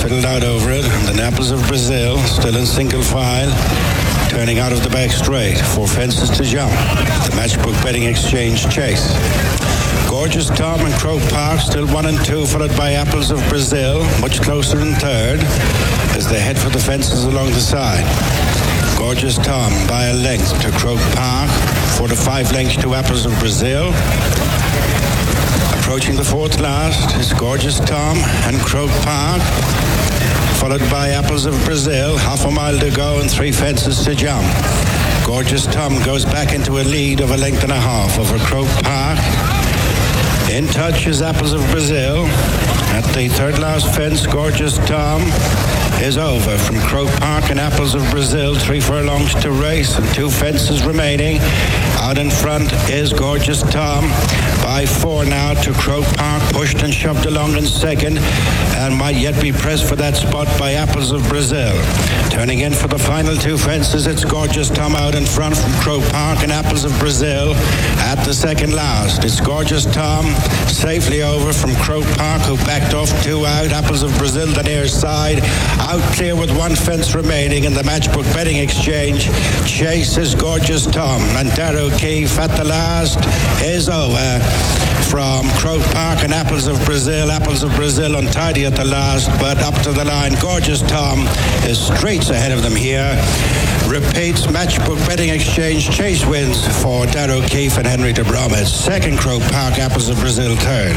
fiddled out over it, and then Apples of Brazil, still in single file, turning out of the back straight, 4 fences to jump. The Matchbook Betting Exchange chase. Gorgeous Tom and Croke Park, still 1 and 2, followed by Apples of Brazil, much closer in third, as they head for the fences along the side. Gorgeous Tom by a length to Croke Park, 4 to 5 lengths to Apples of Brazil. Approaching the 4th last is Gorgeous Tom and Croke Park, followed by Apples of Brazil, half a mile to go and 3 fences to jump. Gorgeous Tom goes back into a lead of a length and a half over Croke Park. In touch is Apples of Brazil. At the 3rd last fence, Gorgeous Tom is over from Croke Park and Apples of Brazil. 3 furlongs to race and 2 fences remaining. Out in front is Gorgeous Tom by 4 now to Croke Park, pushed and shoved along in second, and might yet be pressed for that spot by Apples of Brazil. Turning in for the final 2 fences, it's Gorgeous Tom out in front from Croke Park and Apples of Brazil at the 2nd last. It's Gorgeous Tom safely over from Croke Park, who backed off 2 out. Apples of Brazil the near side, out clear with 1 fence remaining in the Matchbook Betting Exchange. Chase is Gorgeous Tom, and Darrow Keefe at the last is over from Croke Park and Apples of Brazil. Apples of Brazil untidy at the last, but up to the line. Gorgeous Tom is straight ahead of them here. Repeats, Matchbook Betting Exchange chase wins for Darrow Keefe and Henry de Bromhead. 2nd, Croke Park, Apples of Brazil 3rd.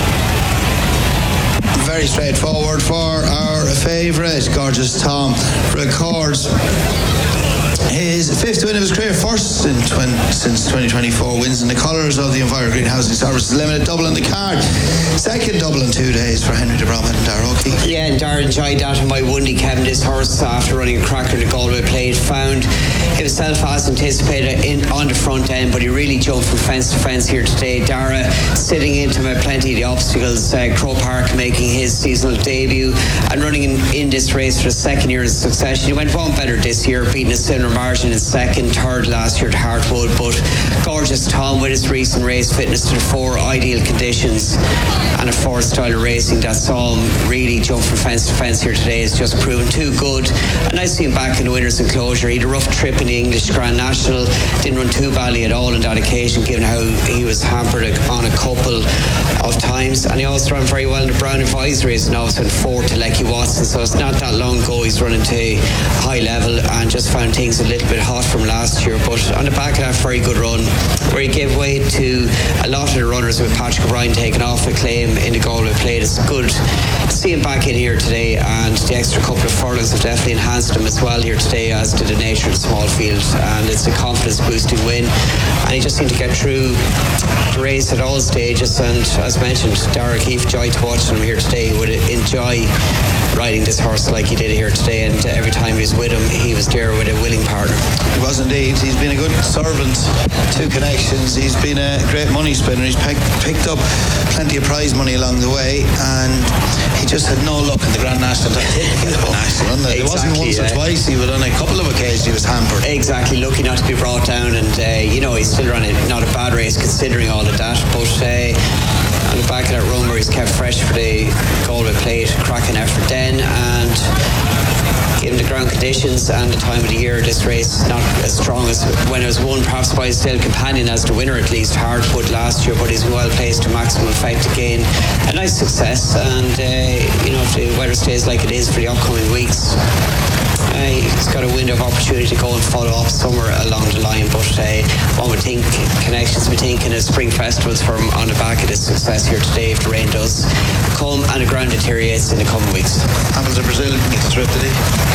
Very straightforward for our favourite. Gorgeous Tom records his 5th win of his career, first since 2024, wins in the colours of the Enviro Green Housing Services Limited, double in the card. 2nd double in 2 days for Henry de Bromhead and Darrow Keefe. Yeah, and Darragh enjoyed that in my Wundy Kevin. This horse, after running a cracker in the Galway Plate, found himself as anticipated on the front end, but he really jumped from fence to fence here today. Darragh sitting into plenty of the obstacles. Croke Park making his seasonal debut and running in this race for the 2nd year in succession. He went 1 better this year, beating a similar margin in 2nd, 3rd last year at Hartwood, but Gorgeous Tom with his recent race fitness to the 4 ideal conditions and a 4th style of racing that saw him really jump from fence to fence here today has just proven too good. And nice to see him back in the winner's enclosure. He had a rough trip in the English Grand National, didn't run too badly at all on that occasion, given how he was hampered on a couple of times, and he also ran very well in the Brown Advisory race and also went 4th to Lecky Watson, so it's not that long ago he's running to a high level and just found things a little bit hot from last year. But on the back of that very good run, where he gave way to a lot of the runners, with Patrick O'Brien taking off a claim in the Galway Plate, it's good to see him back in here today, and the extra couple of furlongs have definitely enhanced him as well here today, as to the nature of the small field, and it's a confidence boosting win, and he just seemed to get through the race at all stages. And as mentioned, Darragh Keefe, joy to watch him here today. He would enjoy riding this horse like he did here today, and every time he was with him, he was there with a willing partner. He was indeed. He's been a good servant to Connections. He's been a great money spinner. He's picked up plenty of prize money along the way, and he just had no luck in the Grand National. It wasn't once or twice. He was on a couple of occasions he was hampered. Exactly, lucky not to be brought down, and he's still running not a bad race considering all of that, but on the back of that run where he's kept fresh for the Galway Plate, cracking effort then, and given the ground conditions and the time of the year, this race not as strong as when it was won perhaps by Still Companion as the winner, at least Hartwood last year, but he's well placed to maximum effect again. A nice success, and if the weather stays like it is for the upcoming weeks, he's got a window of opportunity to go and follow up somewhere along the line, but one would think Connections would think in a spring festivals for him on the back of this success here today if the rain does come and the ground deteriorates in the coming weeks. Apples of Brazil gets a trip today.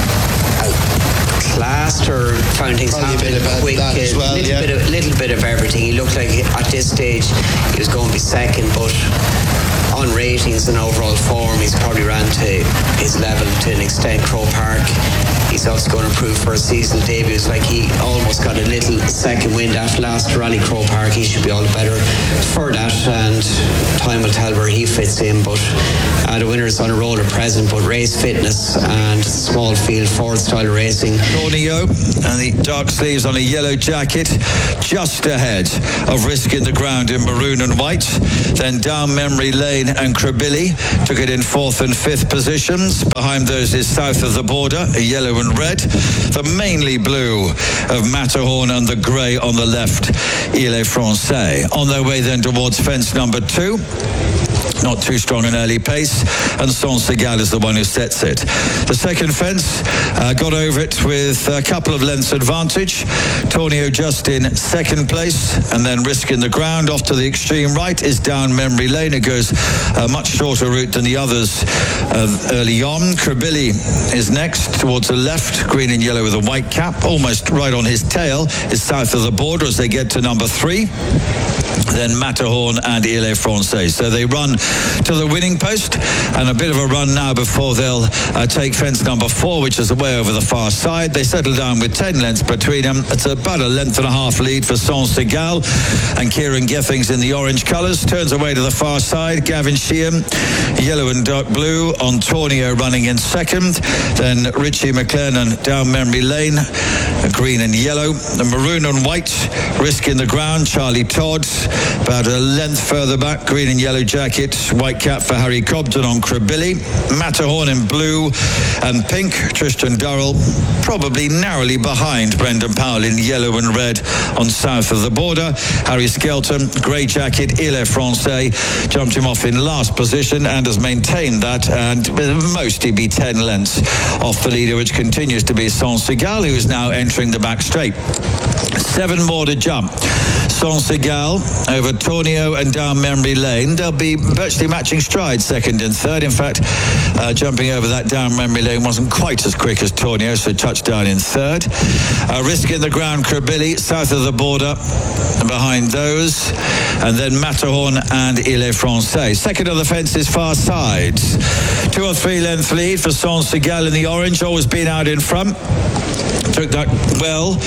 Classed or found things happening quick, little bit of everything. He looked like at this stage he was going to be 2nd, but on ratings and overall form he's probably ran to his level to an extent. Croke Park, he's also going to improve for a seasonal debut. It's like he almost got a little 2nd wind after last rally. Croke Park, he should be all the better for that, and time will tell where he fits in, but the winner's on a roll at present, but race fitness and small field 4th style racing. Tornillo and the dark sleeves on a yellow jacket, just ahead of Risking the Ground in maroon and white. Then down Memory Lane and Krabilly took it in 4th and 5th positions. lengths. Behind those is South of the Border, yellow and red. The mainly blue of Matterhorn and the grey on the left, Ile-Francais. On their way then towards fence number 2. Not too strong an early pace, and Sansegal is the one who sets it. The second fence got over it with a couple of lengths advantage. Tornio just in second place, and then Risk in the Ground. Off to the extreme right is Down Memory Lane. It goes a much shorter route than the others early on. Kribili is next towards the left, green and yellow with a white cap. Almost right on his tail is South of the Border as they get to number 3. Then Matterhorn and Ile-Francais. So they run to the winning post, and a bit of a run now before they'll take fence number 4, which is away over the far side. They settle down with 10 lengths between them. It's about a length and a half lead for Sansegal, and Kieran Gethings in the orange colours turns away to the far side. Gavin Sheehan, yellow and dark blue on Tornio running in second. Then Richie McLennan Down Memory Lane, green and yellow. The maroon and white, Risk in the Ground, Charlie Todd. About a length further back, green and yellow jacket, white cap for Harry Cobden on Kribili. Matterhorn in blue and pink, Tristan Durrell probably narrowly behind Brendan Powell in yellow and red on South of the Border. Harry Skelton, grey jacket, Ile-Francais, jumped him off in last position and has maintained that, and most he'd be 10 lengths off the leader, which continues to be Sansegal, who is now entering the back straight. 7 more to jump. Sansegal over Tornio and Down Memory Lane. They'll be virtually matching strides, second and third. In fact, jumping over that Down Memory Lane wasn't quite as quick as Tornio, so touchdown in third. Risk in the Ground, Kribili, South of the Border behind those. And then Matterhorn and Ile-Francais. Second of the fence is far sides. 2 or 3 length lead for Sansegal in the orange, always been out in front. Took that well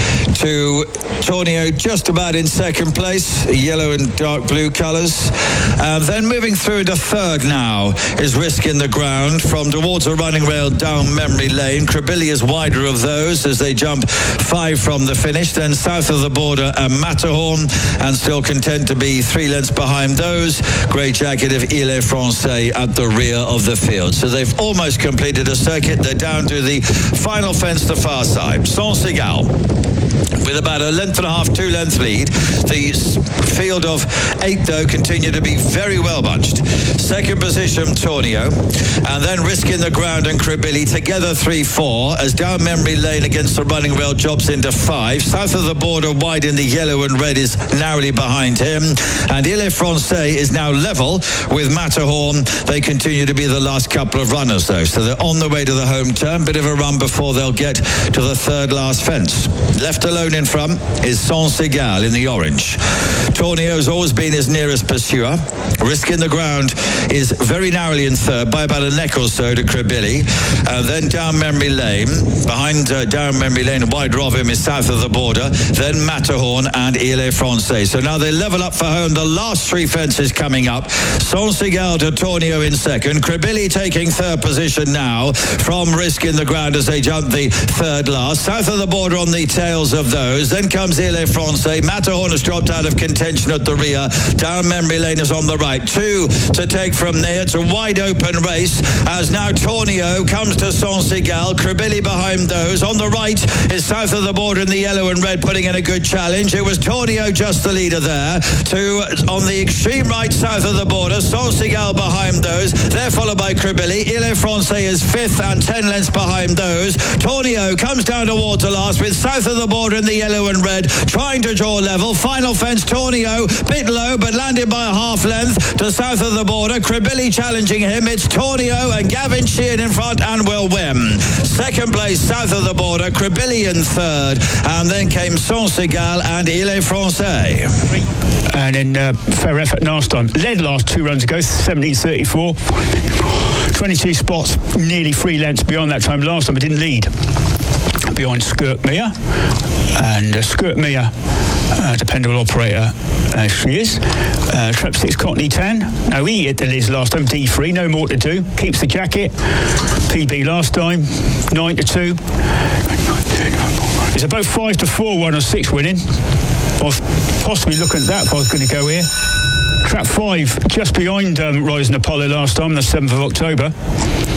to Tornio just about in second place, yellow and dark blue colours. Then moving through to third now is Risk in the Ground from towards a running rail Down Memory Lane. Kribili is wider of those as they jump 5 from the finish. Then South of the Border and Matterhorn, and still content to be 3 lengths behind those. Grey jacket of Ile-Francais at the rear of the field. So they've almost completed a circuit. They're down to the final fence, the far side. Sansegal with about a length and a half, 2 length lead. The field of 8 though continue to be very well bunched. Second position Tornio, and then Risk in the Ground and Kribili together 3-4 as Down Memory Lane against the running rail jobs into 5. South of the Border wide in the yellow and red is narrowly behind him, and Ile-Francais is now level with Matterhorn. They continue to be the last couple of runners though, so they're on the way to the home turn. Bit of a run before they'll get to the third last fence. Left alone in front is Sansegal in the orange. Tornio has always been his nearest pursuer. Risk in the Ground is very narrowly in third by about a neck or so to Kribili. Then Down Memory Lane. Behind Down Memory Lane, wider of him is South of the Border. Then Matterhorn and Ile-Francais. So now they level up for home. The last 3 fences coming up. Sansegal to Tornio in second. Kribili taking third position now from Risk in the Ground as they jump the third last. South of the Border on the tails of those. Then comes Ile-Francais. Matterhorn has dropped out of contention at the rear. Down Memory Lane is on the right. 2 to take from there. It's a wide open race as now Tornio comes to Sansegal. Kribili behind those. On the right is South of the Border in the yellow and red, putting in a good challenge. It was Tornio just the leader there. On the extreme right, South of the Border. Sansegal behind those. They're followed by Kribili. Ile-Francais is 5th and 10 lengths behind those. Tornio comes down towards the last with South of the Border in the yellow and red, trying to draw level. Final fence, Tornio, bit low, but landed by a half length to South of the Border. Kribili challenging him. It's Tornio and Gavin Sheehan in front and will win. Second place, South of the Border, Kribili in third, and then came Sansegal and Ile-Francais. And in fair effort last time. Led last 2 runs ago, 17.34. 22 spots, nearly 3 lengths beyond that time. Last time it didn't lead. Behind Skirt Mia, and Skirt Mia, dependable operator she is. Trap 6 Cockney Tan. Now he hit the lids last time, D3, no more to do. Keeps the jacket. PB last time, 9-2. It's about 5-4, 1 or 6 winning. I was possibly looking at that if I was going to go here. Trap 5, just behind Rising Apollo last time, the 7th of October.